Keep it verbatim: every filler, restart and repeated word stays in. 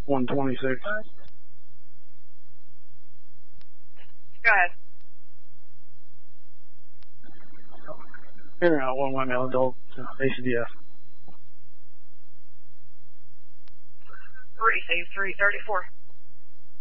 one twenty-six. Go ahead. In or out, one white male adult, A C D F. Receive three thirty-four.